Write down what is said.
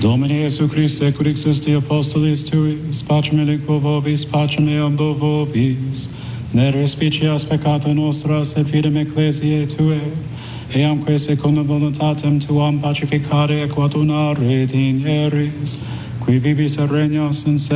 Domine Iesu Christe, cur existi apostolis tuis, pacem eliquo vobis, pacem eam do vobis, ne respicias peccata nostra, sed fidem ecclesiae Tue, eamque secundum voluntatem Tuam pacificare equatunare digneris, qui vivis et regnas in